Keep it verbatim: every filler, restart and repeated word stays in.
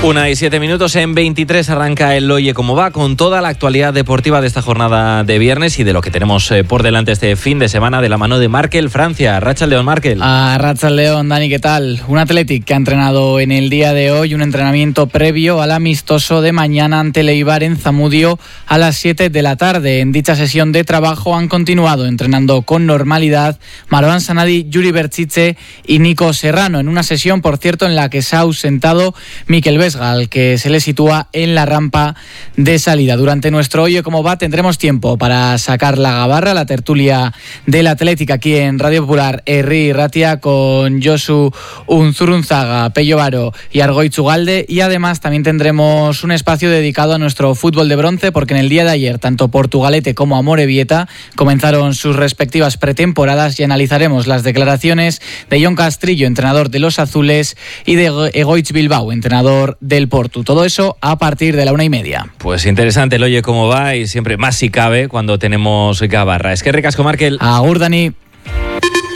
Una y siete minutos, en veintitrés arranca el Oye Cómo Va, con toda la actualidad deportiva de esta jornada de viernes y de lo que tenemos eh, por delante este fin de semana de la mano de Markel Francia. Rachaldeón, Markel. A Rachaldeón, Dani, ¿qué tal? Un Athletic que ha entrenado en el día de hoy, un entrenamiento previo al amistoso de mañana ante el Eibar en Zamudio a las siete de la tarde. En dicha sesión de trabajo han continuado entrenando con normalidad Marwan Sanadi, Yuri Berchiche y Nico Serrano, en una sesión, por cierto, en la que se ha ausentado Mikel Vesga, al que se le sitúa en la rampa de salida. Durante nuestro Oye Cómo Va tendremos tiempo para sacar la gabarra, la tertulia del Athletic aquí en Radio Popular Herri Ratia, con Josu Unzurunzaga, Pello Varo y Argoitz Ugalde, y además también tendremos un espacio dedicado a nuestro fútbol de bronce, porque en el día de ayer tanto Portugalete como Amorebieta comenzaron sus respectivas pretemporadas y analizaremos las declaraciones de Jon Castrillo, entrenador de los azules, y de Egoitz Bilbao, entrenador del Portu. Todo eso a partir de la una y media. Pues interesante el Oye Cómo Va, y siempre más si cabe cuando tenemos gabarra. Es que ricasco, Markel. Agur, Dani.